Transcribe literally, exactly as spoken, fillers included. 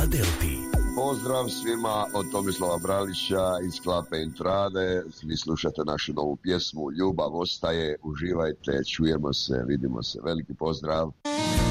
Delti. Pozdrav svima od Tomislava Bralića iz Klape Intrade. Vi slušate našu novu pjesmu Ljubav ostaje. Uživajte, čujemo se, vidimo se. Veliki pozdrav.